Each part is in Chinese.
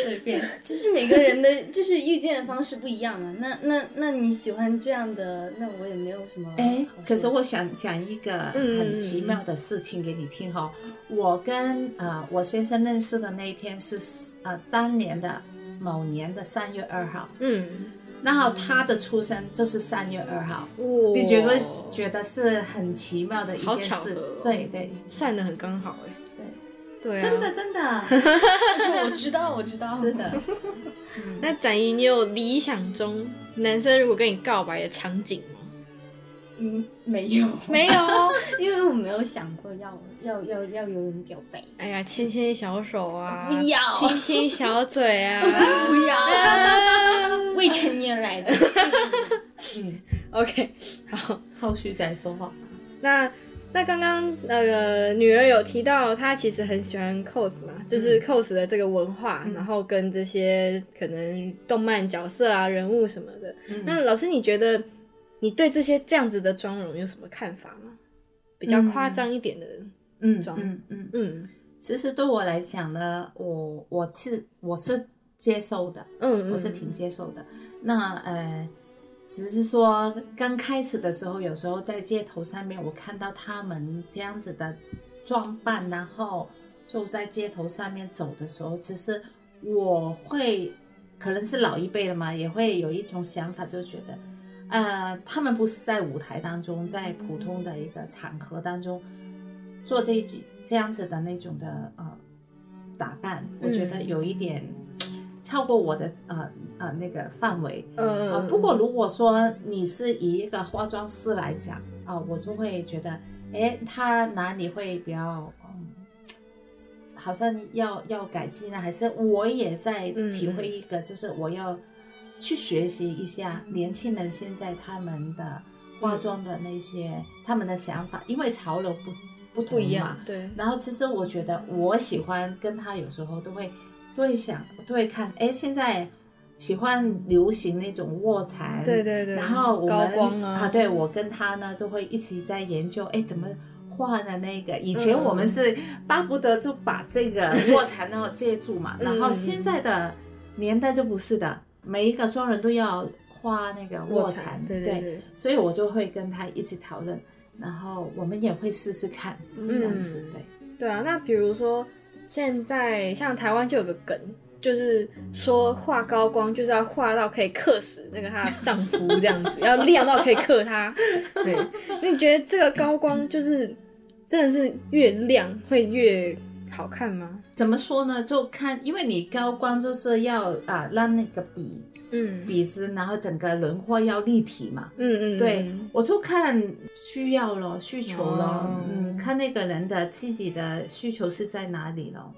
随便， 就是每个人的就是遇见的方式不一样嘛。那你喜欢这样的，那我也没有什么。 可是我想讲一个很奇妙的事情给你听哈。我跟我先生认识的那一天是当年的某年的3月2号，然后他的出生就是3月2号，你觉得是很奇妙的一件事？ 好巧合哦， 对， 算得很刚好哎。对啊， 真的我知道， 是的。 那展怡，你有理想中男生如果跟你告白的场景吗？ 没有，因为我没有想过要有人表白。 哎呀，牵牵小手啊， 不要， 亲亲小嘴啊， 不要，未成年来的。 OK， 好， 后续再说话。 那刚刚女儿有提到她其实很喜欢 cos 嘛，就是 cos 的这个文化，然后跟这些可能动漫角色啊、人物什么的。那老师，你觉得你对这些这样子的妆容有什么看法吗？比较夸张一点的妆， 其实对我来讲呢，我是接受的，我是挺接受的。那只是说刚开始的时候，有时候在街头上面，我看到他们这样子的装扮，然后就在街头上面走的时候，其实我会可能是老一辈的嘛，也会有一种想法，就觉得他们不是在舞台当中，在普通的一个场合当中做这样子的那种的打扮，我觉得有一点超过我的那个范围。不过如果说你是以一个化妆师来讲我就会觉得他哪里会比较好像要改进呢？还是我也在体会一个就是我要去学习一下年轻人现在他们的化妆的那些他们的想法，因为潮流不同嘛， 不一样，对。 然后其实我觉得我喜欢跟他有时候都会看现在喜欢流行那种卧蚕， 对， 然后我们高光对，我跟他呢就会一起在研究怎么画的那个。以前我们是巴不得就把这个卧蚕然后接住嘛，然后现在的年代就不是的，每一个妆人都要画那个卧蚕， 对， 所以我就会跟他一起讨论，然后我们也会试试看这样子。 对啊。那比如说现在像台湾就有个梗，就是说画高光就是要画到可以克死那个她的丈夫这样子，要亮到可以克他。对，那你觉得这个高光就是真的是越亮会越好看吗？ 怎么说呢？就看，因为你高光就是要让那个鼻子，然后整个轮廓要立体嘛。对，我就看需求咯，看那个人的自己的需求是在哪里咯。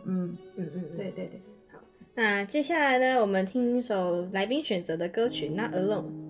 对。 好，那接下来呢，我们听一首来宾选择的歌曲《Not Alone》。